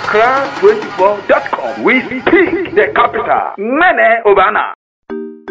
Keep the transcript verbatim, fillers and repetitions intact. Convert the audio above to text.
Accra twenty-four dot com. We speak the capital. Mene Obana.